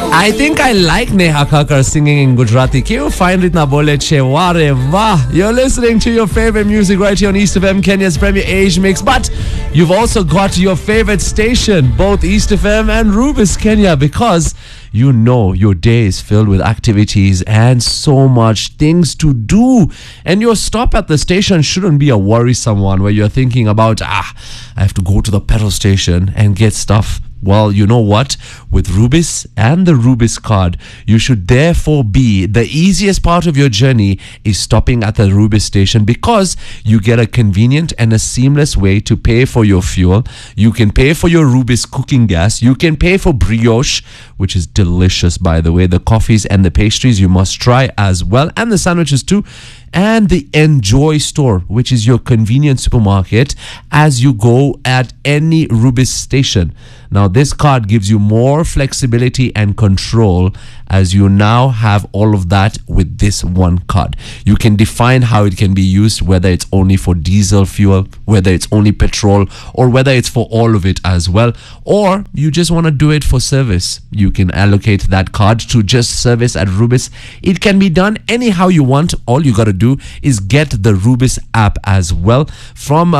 I think I like Neha Kakkar singing in Gujarati. Can you find it na bole che ware wah? You're listening to your favorite music right here on East FM, Kenya's premier age mix. But you've also got your favorite station, both East FM and Rubis Kenya, because you know your day is filled with activities and so much things to do. And your stop at the station shouldn't be a worrisome one where you're thinking about, I have to go to the petrol station and get stuff. Well, you know what? With Rubis and the Rubis card, you should therefore be the easiest part of your journey is stopping at the Rubis station, because you get a convenient and a seamless way to pay for your fuel. You can pay for your Rubis cooking gas. You can pay for brioche, which is delicious, by the way. The coffees and the pastries you must try as well, and the sandwiches too. And the Enjoy store, which is your convenient supermarket as you go at any Rubis station. Now, this card gives you more flexibility and control, as you now have all of that with this one card. You can define how it can be used, whether it's only for diesel fuel, whether it's only petrol, or whether it's for all of it as well. Or you just want to do it for service. You can allocate that card to just service at Rubis. It can be done anyhow you want. All you got to do is get the Rubis app as well from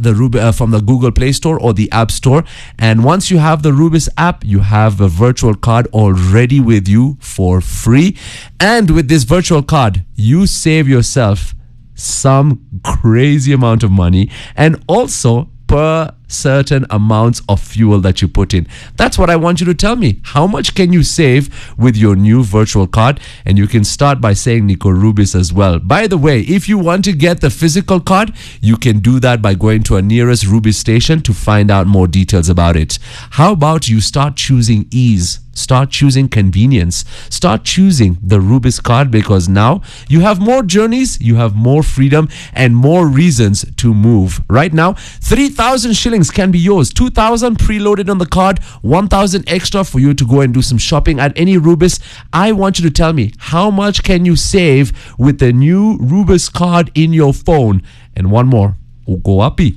the Google Play Store or the App Store. And once you have the Rubis app, you have a virtual card already with you for free. And with this virtual card, you save yourself some crazy amount of money, and also per certain amounts of fuel that you put in. That's what I want you to tell me. How much can you save with your new virtual card? And you can start by saying Nico Rubis as well. By the way, if you want to get the physical card, you can do that by going to a nearest Rubis station to find out more details about it. How about you start choosing ease? Start choosing convenience. Start choosing the Rubis card, because now you have more journeys, you have more freedom, and more reasons to move. Right now, 3,000 shillings can be yours. 2,000 preloaded on the card, 1,000 extra for you to go and do some shopping at any Rubis. I want you to tell me, how much can you save with the new Rubis card in your phone? And one more, Ugo Api.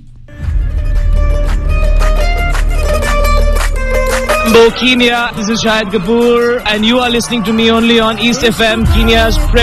Kenya, this is Shahid Kapoor, and you are listening to me only on East FM, Kenya's